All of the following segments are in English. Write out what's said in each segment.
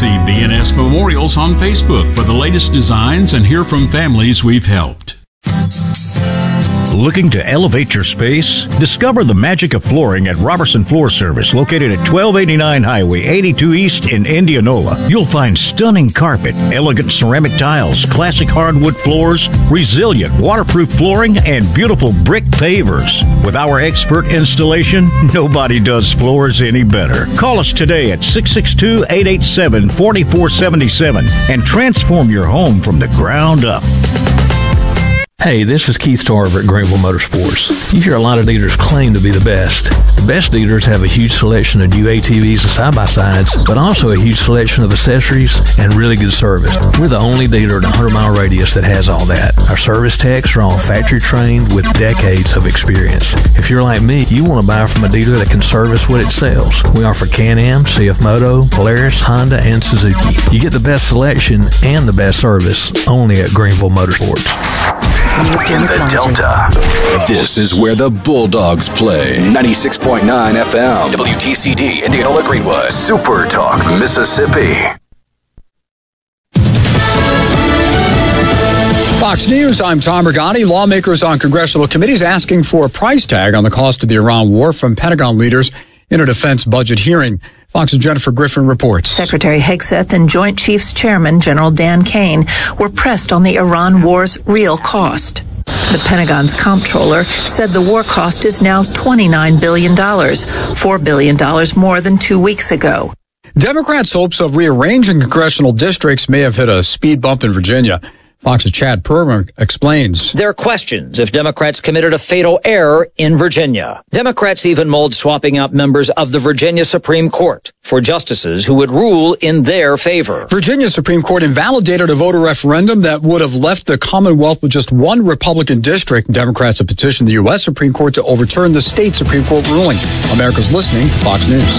See B&S Memorials on Facebook for the latest designs and hear from families we've helped. Looking to elevate your space? Discover the magic of flooring at Robertson Floor Service, located at 1289 Highway 82 East in Indianola. You'll find stunning carpet, elegant ceramic tiles, classic hardwood floors, resilient waterproof flooring, and beautiful brick pavers. With our expert installation, nobody does floors any better. Call us today at 662-887-4477 and transform your home from the ground up. Hey, this is Keith Tarver at Greenville Motorsports. You hear a lot of dealers claim to be the best. The best dealers have a huge selection of new ATVs and side-by-sides, but also a huge selection of accessories and really good service. We're the only dealer in a 100-mile radius that has all that. Our service techs are all factory trained with decades of experience. If you're like me, you want to buy from a dealer that can service what it sells. We offer Can-Am, CF Moto, Polaris, Honda, and Suzuki. You get the best selection and the best service only at Greenville Motorsports. In the Delta, this is where the Bulldogs play. 96.9 FM, WTCD, Indianola Greenwood, Super Talk, Mississippi. Fox News, I'm Tom Regani. Lawmakers on congressional committees asking for a price tag on the cost of the Iran war from Pentagon leaders in a defense budget hearing. Fox's Jennifer Griffin reports. Secretary Hegseth and Joint Chiefs Chairman General Dan Kane were pressed on the Iran war's real cost. The Pentagon's comptroller said the war cost is now $29 billion, $4 billion more than 2 weeks ago. Democrats' hopes of rearranging congressional districts may have hit a speed bump in Virginia. Fox's Chad Perman explains. There are questions if Democrats committed a fatal error in Virginia. Democrats even mulled swapping out members of the Virginia Supreme Court for justices who would rule in their favor. Virginia Supreme Court invalidated a voter referendum that would have left the Commonwealth with just one Republican district. Democrats have petitioned the U.S. Supreme Court to overturn the state Supreme Court ruling. America's listening to Fox News.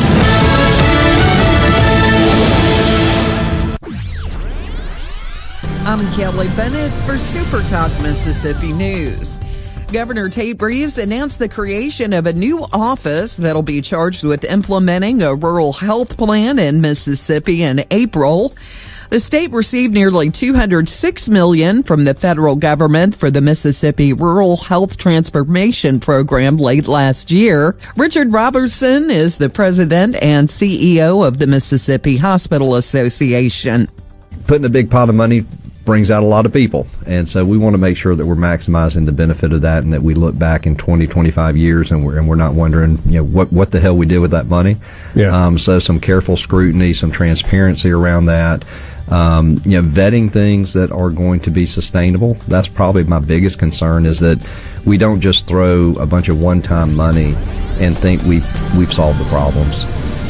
I'm Kelly Bennett for Super Talk Mississippi News. Governor Tate Reeves announced the creation of a new office that'll be charged with implementing a rural health plan in Mississippi in April. The state received nearly $206 million from the federal government for the Mississippi Rural Health Transformation Program late last year. Richard Robertson is the president and CEO of the Mississippi Hospital Association. Putting a big pot of money brings out a lot of people, and so we want to make sure that we're maximizing the benefit of that, and that we look back in 20, 25 years and we're not wondering, what the hell we did with that money. Yeah. So some careful scrutiny, some transparency around that. Vetting things that are going to be sustainable. That's probably my biggest concern, is that we don't just throw a bunch of one-time money and think we've solved the problems.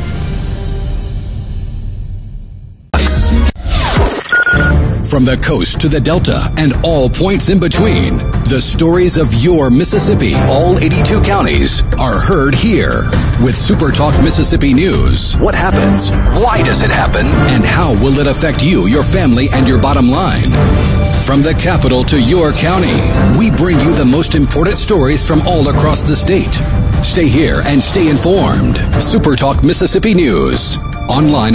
From the coast to the Delta and all points in between, the stories of your Mississippi, all 82 counties, are heard here. With Super Talk Mississippi News, what happens? Why does it happen? And how will it affect you, your family, and your bottom line? From the capital to your county, we bring you the most important stories from all across the state. Stay here and stay informed. Super Talk Mississippi News. Online